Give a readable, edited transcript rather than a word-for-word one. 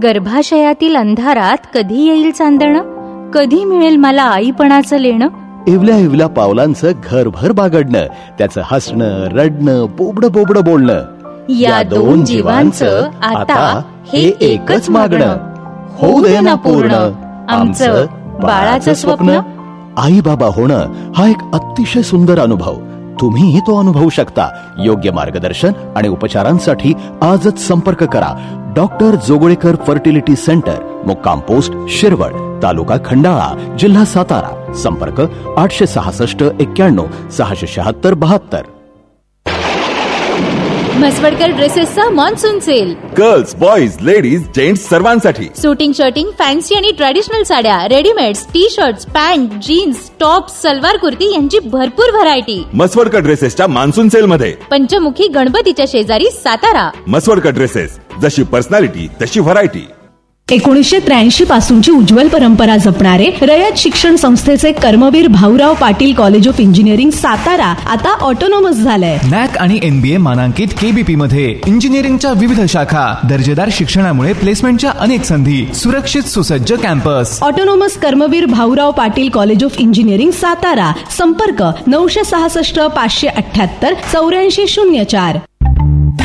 गर्भाशयातील अंधारात कधी येईल चांदणं, कधी मिळेल मला आईपणाचं लेणं. इवल्या इवल्या पावलांचं घरभर बागडणं, त्याचं हसणं, रडणं, बोबडं बोलणं. या दोन जीवांचं आता हे एकच मागणं, होऊ दे ना पूर्ण आमचं बाळाचं स्वप्न. आई बाबा होणं हा एक अतिशय सुंदर अनुभव. तुम्हीही तो अनुभवू शकता. योग्य मार्गदर्शन आणि उपचारांसाठी आजच संपर्क करा. डॉक्टर जोगळेकर फर्टिलिटी सेंटर, मुक्काम पोस्ट शिरवळ, तालुका खंडाळा, जिल्हा सातारा. संपर्क 866 91 676 72. म्हसवडकर ड्रेसेसचा monsoon sale. Girls, boys, ladies, gents सर्वांसाठी. सुटिंग, शर्टिंग, फॅन्सी आणि ट्रॅडिशनल साड्या, readymades, T shirts, pant, jeans, top, salwar kurti यांची भरपूर व्हरायटी. म्हसवडकर ड्रेसेसच्या मान्सून सेल मध्ये. पंचमुखी गणपतीच्या शेजारी, सातारा. म्हसवडकर ड्रेसेस, जशी पर्सनॅलिटी तशी व्हरायटी. 1983 पासूनची उज्ज्वल परंपरा जपणारे रयत शिक्षण संस्थेचे Karmaveer Bhaurao Patil college of engineering Satara आता ऑटोनॉमस झालंय. नॅक आणि NBA मानांकित KBP मध्ये इंजिनिअरिंगच्या विविध शाखा, दर्जेदार शिक्षणामुळे प्लेसमेंटच्या अनेक संधी, सुरक्षित सुसज्ज campus. Autonomous Karmaveer Bhaurao Patil college of engineering Satara. संपर्क 966 578 8404.